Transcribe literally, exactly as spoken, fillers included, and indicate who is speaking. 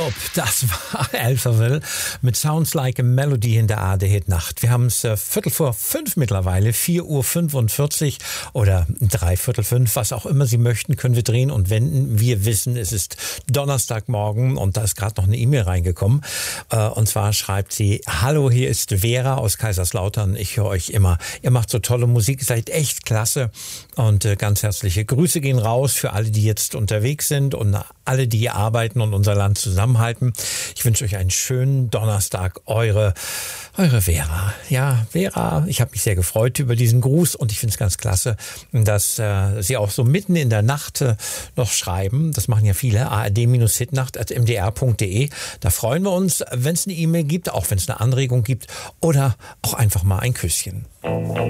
Speaker 1: Das war Alphaville mit Sounds Like a Melody in der A R D-Hit-Nacht. Wir haben es äh, Viertel vor fünf mittlerweile, vier Uhr fünfundvierzig oder dreiviertel fünf, was auch immer Sie möchten, können wir drehen und wenden. Wir wissen, es ist Donnerstagmorgen und da ist gerade noch eine E-Mail reingekommen. Äh, und zwar schreibt sie: Hallo, hier ist Vera aus Kaiserslautern. Ich höre euch immer. Ihr macht so tolle Musik, seid echt klasse. Und äh, ganz herzliche Grüße gehen raus für alle, die jetzt unterwegs sind und alle, die hier arbeiten und unser Land zusammenhalten. Ich wünsche euch einen schönen Donnerstag. Eure, eure Vera. Ja, Vera, ich habe mich sehr gefreut über diesen Gruß und ich finde es ganz klasse, dass äh, Sie auch so mitten in der Nacht äh, noch schreiben. Das machen ja viele. A R D-Hitnacht at m d r punkt d e. Da freuen wir uns, wenn es eine E-Mail gibt, auch wenn es eine Anregung gibt oder auch einfach mal ein Küsschen.